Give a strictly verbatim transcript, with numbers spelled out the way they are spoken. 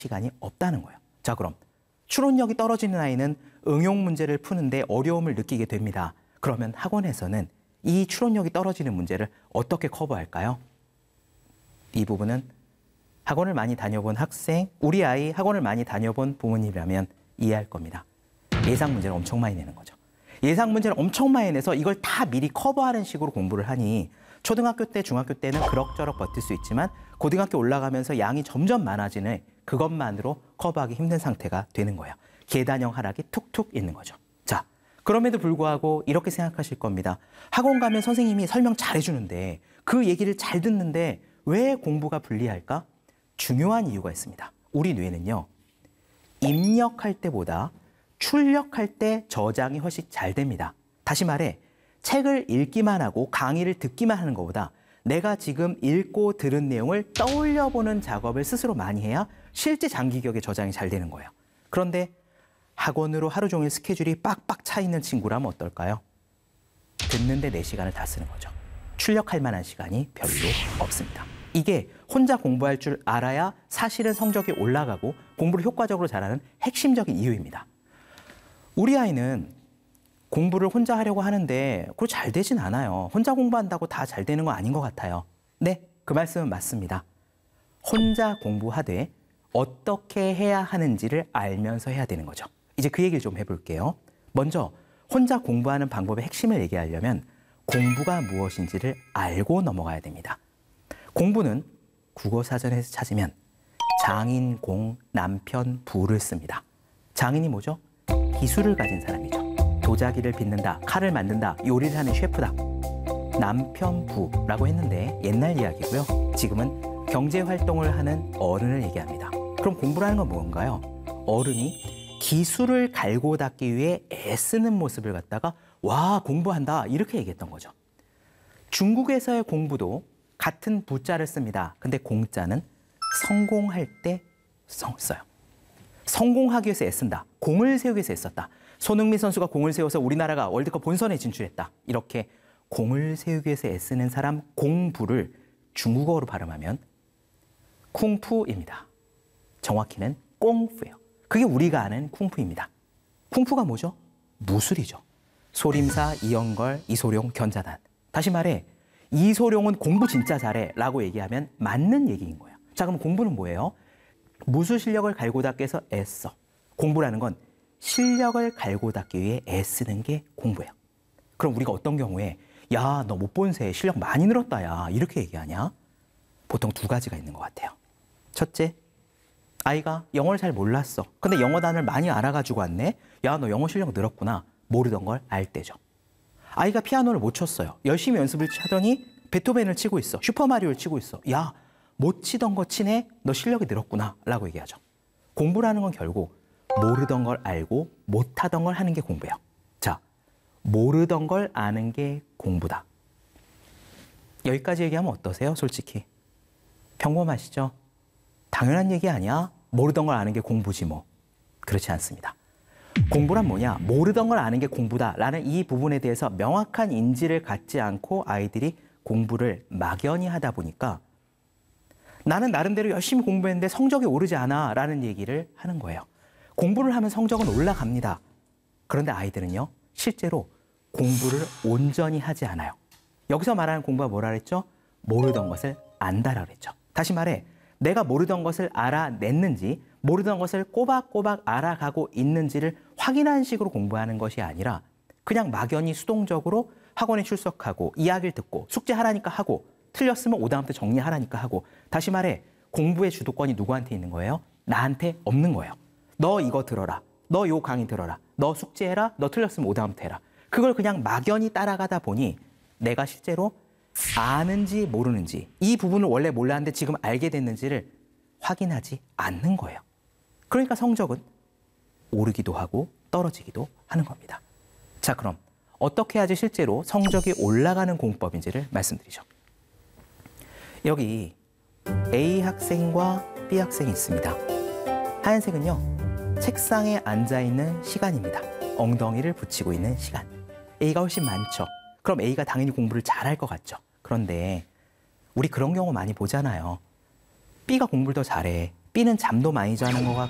시간이 없다는 거예요. 자, 그럼 추론력이 떨어지는 아이는 응용 문제를 푸는데 어려움을 느끼게 됩니다. 그러면 학원에서는 이 추론력이 떨어지는 문제를 어떻게 커버할까요? 이 부분은 학원을 많이 다녀본 학생, 우리 아이 학원을 많이 다녀본 부모님이라면 이해할 겁니다. 예상 문제를 엄청 많이 내는 거죠. 예상 문제를 엄청 많이 내서 이걸 다 미리 커버하는 식으로 공부를 하니 초등학교 때, 중학교 때는 그럭저럭 버틸 수 있지만 고등학교 올라가면서 양이 점점 많아지는 그것만으로 커버하기 힘든 상태가 되는 거예요. 계단형 하락이 툭툭 있는 거죠. 자, 그럼에도 불구하고 이렇게 생각하실 겁니다. 학원 가면 선생님이 설명 잘해주는데 그 얘기를 잘 듣는데 왜 공부가 불리할까? 중요한 이유가 있습니다. 우리 뇌는요, 입력할 때보다 출력할 때 저장이 훨씬 잘 됩니다. 다시 말해, 책을 읽기만 하고 강의를 듣기만 하는 것보다 내가 지금 읽고 들은 내용을 떠올려보는 작업을 스스로 많이 해야 실제 장기 기억에 저장이 잘 되는 거예요. 그런데 학원으로 하루 종일 스케줄이 빡빡 차 있는 친구라면 어떨까요? 듣는데 네 시간을 다 쓰는 거죠. 출력할 만한 시간이 별로 없습니다. 이게 혼자 공부할 줄 알아야 사실은 성적이 올라가고 공부를 효과적으로 잘하는 핵심적인 이유입니다. 우리 아이는 공부를 혼자 하려고 하는데 그거 잘 되진 않아요. 혼자 공부한다고 다 잘 되는 거 아닌 것 같아요. 네, 그 말씀은 맞습니다. 혼자 공부하되 어떻게 해야 하는지를 알면서 해야 되는 거죠. 이제 그 얘기를 좀 해볼게요. 먼저 혼자 공부하는 방법의 핵심을 얘기하려면 공부가 무엇인지를 알고 넘어가야 됩니다. 공부는 국어사전에서 찾으면 장인, 공, 남편, 부를 씁니다. 장인이 뭐죠? 기술을 가진 사람이죠. 도자기를 빚는다, 칼을 만든다, 요리를 하는 셰프다. 남편, 부라고 했는데 옛날 이야기고요. 지금은 경제활동을 하는 어른을 얘기합니다. 그럼 공부를 하는 건 뭔가요? 어른이 기술을 갈고 닦기 위해 애쓰는 모습을 갖다가 와, 공부한다 이렇게 얘기했던 거죠. 중국에서의 공부도 같은 부자를 씁니다. 근데 공자는 성공할 때 써요. 성공하기 위해서 애쓴다. 공을 세우기 위해서 애썼다. 손흥민 선수가 공을 세워서 우리나라가 월드컵 본선에 진출했다. 이렇게 공을 세우기 위해서 애쓰는 사람 공부를 중국어로 발음하면 쿵푸입니다. 정확히는 꽁푸예요. 그게 우리가 아는 쿵푸입니다. 쿵푸가 뭐죠? 무술이죠. 소림사, 이영걸, 이소룡, 견자단. 다시 말해 이소룡은 공부 진짜 잘해 라고 얘기하면 맞는 얘기인 거예요. 자, 그럼 공부는 뭐예요? 무술 실력을 갈고 닦기 위해서 애써. 공부라는 건 실력을 갈고 닦기 위해 애쓰는 게 공부예요. 그럼 우리가 어떤 경우에 야, 너 못 본 새 실력 많이 늘었다 야 이렇게 얘기하냐? 보통 두 가지가 있는 것 같아요. 첫째, 아이가 영어를 잘 몰랐어. 근데 영어 단어를 많이 알아가지고 왔네. 야, 너 영어 실력 늘었구나. 모르던 걸 알 때죠. 아이가 피아노를 못 쳤어요. 열심히 연습을 하더니 베토벤을 치고 있어. 슈퍼마리오를 치고 있어. 야, 못 치던 거 치네. 너 실력이 늘었구나 라고 얘기하죠. 공부라는 건 결국 모르던 걸 알고 못하던 걸 하는 게 공부예요. 자, 모르던 걸 아는 게 공부다. 여기까지 얘기하면 어떠세요? 솔직히. 평범하시죠? 당연한 얘기 아니야? 모르던 걸 아는 게 공부지 뭐. 그렇지 않습니다. 공부란 뭐냐? 모르던 걸 아는 게 공부다라는 이 부분에 대해서 명확한 인지를 갖지 않고 아이들이 공부를 막연히 하다 보니까 나는 나름대로 열심히 공부했는데 성적이 오르지 않아 라는 얘기를 하는 거예요. 공부를 하면 성적은 올라갑니다. 그런데 아이들은요, 실제로 공부를 온전히 하지 않아요. 여기서 말하는 공부가 뭐라 그랬죠? 모르던 것을 안다라 그랬죠. 다시 말해, 내가 모르던 것을 알아냈는지, 모르던 것을 꼬박꼬박 알아가고 있는지를 확인하는 식으로 공부하는 것이 아니라 그냥 막연히 수동적으로 학원에 출석하고 이야기를 듣고 숙제하라니까 하고 틀렸으면 오다음부터 정리하라니까 하고 다시 말해 공부의 주도권이 누구한테 있는 거예요? 나한테 없는 거예요. 너 이거 들어라. 너 요 강의 들어라. 너 숙제해라. 너 틀렸으면 오다음부터 해라. 그걸 그냥 막연히 따라가다 보니 내가 실제로 아는지 모르는지 이 부분을 원래 몰랐는데 지금 알게 됐는지를 확인하지 않는 거예요. 그러니까 성적은 오르기도 하고 떨어지기도 하는 겁니다. 자, 그럼 어떻게 해야지 실제로 성적이 올라가는 공법인지를 말씀드리죠. 여기 A 학생과 B 학생이 있습니다. 하얀색은요, 책상에 앉아있는 시간입니다. 엉덩이를 붙이고 있는 시간. A가 훨씬 많죠. 그럼 A가 당연히 공부를 잘할 것 같죠. 그런데 우리 그런 경우 많이 보잖아요. B가 공부를 더 잘해. B는 잠도 많이 자는 것